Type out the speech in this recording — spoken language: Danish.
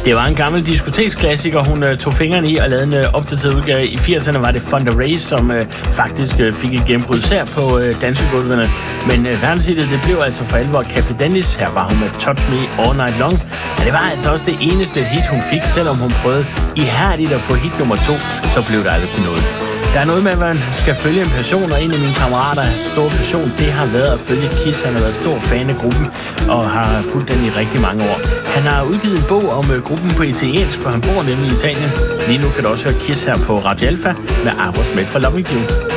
Det var en gammel diskoteksklassiker, hun tog fingrene i og lavede en opdateret udgave. I 80'erne var det Fonda Race, som faktisk fik et gennembrud især på dansegulvene. Men verdenshittet, det blev altså for alvor Café Dennis. Her var hun med Touch Me All Night Long. Men det var altså også det eneste hit, hun fik, selvom hun prøvede ihærdigt at få hit nummer 2, så blev det aldrig til noget. Der er noget med, at man skal følge en person, og en af mine kammerater, stor passion, det har været at følge Kiss. Han har været stor fan af gruppen, og har fulgt den i rigtig mange år. Han har udgivet en bog om gruppen på italiensk, for han bor nemlig i Italien. Lige nu kan du også høre Kiss her på Radio Alpha med Avrosmet for Loving You.